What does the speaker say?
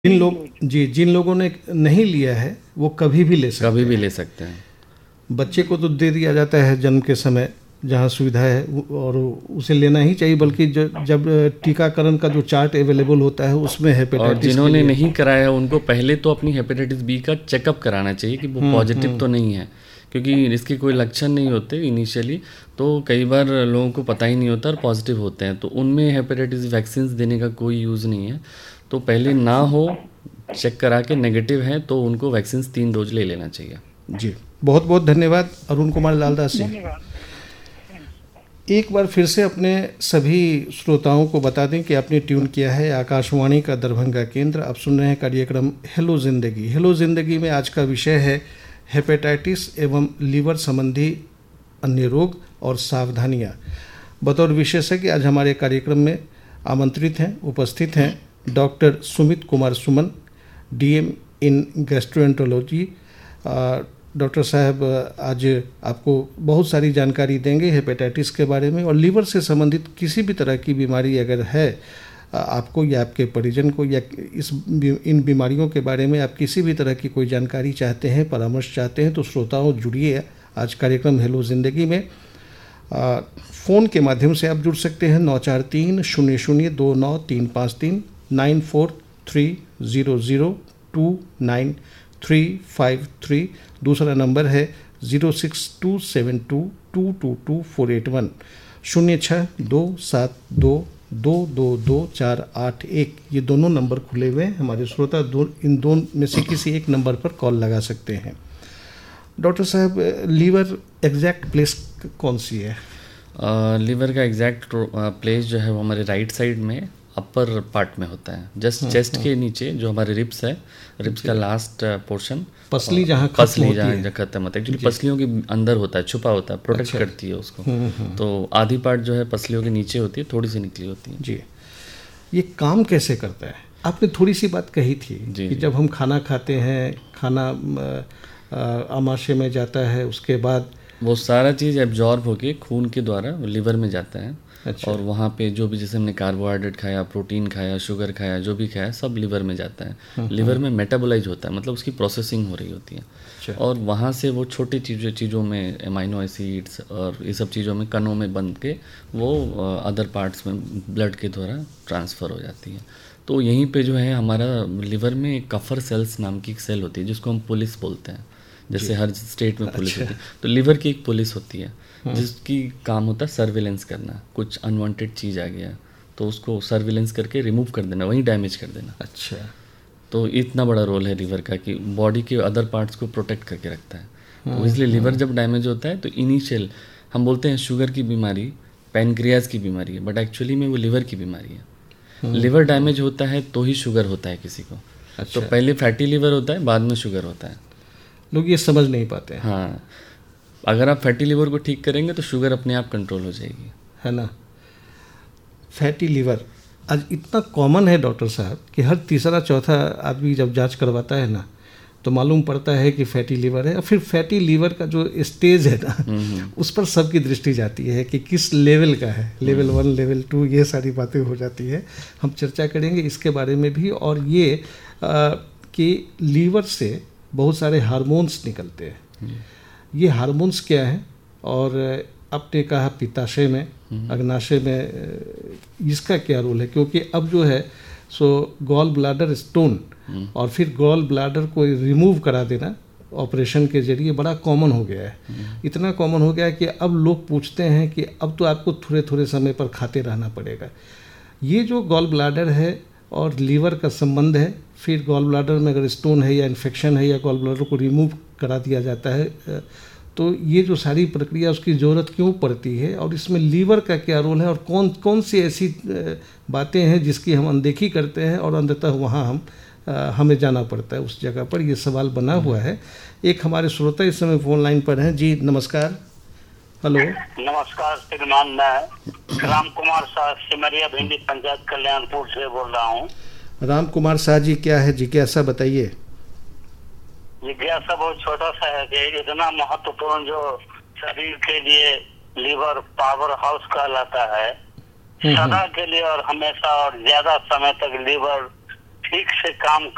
जिन लोगों ने नहीं लिया है वो कभी भी ले सकते हैं। बच्चे को तो दे दिया जाता है जन्म के समय जहाँ सुविधा है और उसे लेना ही चाहिए, बल्कि जब टीकाकरण का जो चार्ट अवेलेबल होता है उसमें हेपेटाइटिस, और जिन्होंने नहीं कराया उनको पहले तो अपनी हेपेटाइटिस बी का चेकअप कराना चाहिए कि वो पॉजिटिव तो नहीं है, क्योंकि इसके कोई लक्षण नहीं होते इनिशियली, तो कई बार लोगों को पता ही नहीं होता और पॉजिटिव होते हैं, तो उनमें हेपेटाइटिस वैक्सीन देने का कोई यूज़ नहीं है। तो पहले ना हो, चेक करा के नेगेटिव है तो उनको वैक्सीन 3 डोज ले लेना चाहिए। जी, बहुत बहुत धन्यवाद अरुण कुमार लालदास जी। एक बार फिर से अपने सभी श्रोताओं को बता दें कि आपने ट्यून किया है आकाशवाणी का दरभंगा केंद्र। आप सुन रहे हैं कार्यक्रम हेलो जिंदगी। हेलो जिंदगी में आज का विषय है हेपेटाइटिस एवं लीवर संबंधी अन्य रोग और सावधानियां। बतौर विशेषज्ञ आज हमारे कार्यक्रम में आमंत्रित हैं, उपस्थित हैं डॉक्टर सुमित कुमार सुमन, डीएम इन गैस्ट्रोएंटरोलॉजी। डॉक्टर साहब आज आपको बहुत सारी जानकारी देंगे हेपेटाइटिस के बारे में और लीवर से संबंधित किसी भी तरह की बीमारी अगर है आपको या आपके परिजन को, या इन बीमारियों के बारे में आप किसी भी तरह की कोई जानकारी चाहते हैं, परामर्श चाहते हैं, तो श्रोताओं जुड़िए आज कार्यक्रम हेलो जिंदगी में। फ़ोन के माध्यम से आप जुड़ सकते हैं 9430029353 9430029353। दूसरा नंबर है 06272222481 06272222481। ये दोनों नंबर खुले हुए हैं, हमारे श्रोता इन दोनों में से किसी एक नंबर पर कॉल लगा सकते हैं। डॉक्टर साहब, लीवर एग्जैक्ट प्लेस कौन सी है? लीवर का एग्जैक्ट प्लेस जो है वो हमारे राइट साइड में अपर पार्ट में होता है, जस्ट चेस्ट के नीचे जो हमारे रिब्स है, रिब्स का लास्ट पोर्शन, पसली जहाँ खत्म होता है, एक्चुअली पसलियों के अंदर होता है, छुपा होता है, प्रोटेक्ट करती है उसको। तो आधी पार्ट जो है पसलियों के नीचे होती है, थोड़ी सी निकली होती है। जी, ये काम कैसे करता है? आपने थोड़ी सी बात कही थी कि जब हम खाना खाते हैं, खाना आमाशय में जाता है, उसके बाद वो सारा चीज़ एब्जॉर्ब होके खून के द्वारा लिवर में जाता है। अच्छा। और वहाँ पे जो भी जैसे हमने कार्बोहाइड्रेट खाया, प्रोटीन खाया, शुगर खाया, जो भी खाया सब लिवर में जाता है। लिवर में मेटाबोलाइज होता है, मतलब उसकी प्रोसेसिंग हो रही होती है। अच्छा। और वहाँ से वो छोटी चीज़ों में एमाइनो एसिड्स और ये सब चीज़ों में कणों में बन के वो अदर पार्ट्स में ब्लड के द्वारा ट्रांसफ़र हो जाती है। तो यहीं पे जो है हमारा लिवर में कफर सेल्स नाम की एक सेल होती है जिसको हम पुलिस बोलते हैं, जैसे हर स्टेट में पुलिस होती है, तो लिवर की एक पुलिस होती है जिसकी काम होता है सर्विलेंस करना। कुछ अनवांटेड चीज़ आ गया तो उसको सर्विलेंस करके रिमूव कर देना, वहीं डैमेज कर देना। अच्छा, तो इतना बड़ा रोल है लिवर का कि बॉडी के अदर पार्ट्स को प्रोटेक्ट करके रखता है। तो इसलिए लिवर जब डैमेज होता है तो इनिशियल हम बोलते हैं शुगर की बीमारी, पैनक्रियाज की बीमारी है, बट एक्चुअली में वो लिवर की बीमारी है। लिवर डैमेज होता है तो ही शुगर होता है किसी को। अच्छा। तो पहले फैटी लिवर होता है, बाद में शुगर होता है। लोग ये समझ नहीं पाते हैं। हाँ, अगर आप फैटी लिवर को ठीक करेंगे तो शुगर अपने आप कंट्रोल हो जाएगी, है ना। फैटी लिवर आज इतना कॉमन है डॉक्टर साहब कि हर तीसरा चौथा आदमी जब जांच करवाता है ना तो मालूम पड़ता है कि फैटी लिवर है। और फिर फैटी लिवर का जो स्टेज है ना उस पर सबकी दृष्टि जाती है कि किस लेवल का है, लेवल 1, लेवल 2, ये सारी बातें हो जाती है। हम चर्चा करेंगे इसके बारे में भी। और ये कि लीवर से बहुत सारे हार्मोन्स निकलते हैं। ये हार्मोन्स क्या हैं? और आपने कहा पित्ताशय में, अग्नाशय में, इसका क्या रोल है? क्योंकि अब जो है सो गॉल ब्लैडर स्टोन और फिर गॉल ब्लैडर को रिमूव करा देना ऑपरेशन के जरिए बड़ा कॉमन हो गया है। इतना कॉमन हो गया है कि अब लोग पूछते हैं कि अब तो आपको थोड़े थोड़े समय पर खाते रहना पड़ेगा। ये जो गॉल ब्लैडर है और लीवर का संबंध है, फिर गॉल ब्लैडर में अगर स्टोन है या इन्फेक्शन है या गॉल ब्लैडर को रिमूव करा दिया जाता है, तो ये जो सारी प्रक्रिया उसकी ज़रूरत क्यों पड़ती है और इसमें लीवर का क्या रोल है और कौन कौन सी ऐसी बातें हैं जिसकी हम अनदेखी करते हैं और अंततः वहाँ हमें जाना पड़ता है उस जगह पर। ये सवाल बना हुआ है। एक हमारे श्रोता इस समय फ़ोन लाइन पर हैं। जी नमस्कार। हेलो, नमस्कार श्रीमान, मैं राम कुमार शाह सिमरिया भिंडी पंचायत कल्याणपुर से बोल रहा हूँ। राम कुमार शाह जी, क्या है जिज्ञासा बताइए। जिज्ञासा बहुत छोटा सा है कि इतना महत्वपूर्ण जो शरीर के लिए लीवर पावर हाउस कहलाता है, सदा के लिए और हमेशा और ज्यादा समय तक लीवर ठीक से काम